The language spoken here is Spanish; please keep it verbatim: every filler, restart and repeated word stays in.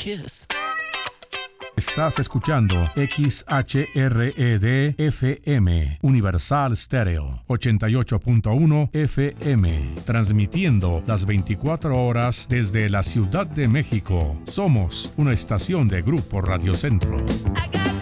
kiss. Estás escuchando X H R E D F M, Universal Stereo, ochenta y ocho punto uno F M, transmitiendo las veinticuatro horas desde la Ciudad de México. Somos una estación de Grupo Radio Centro.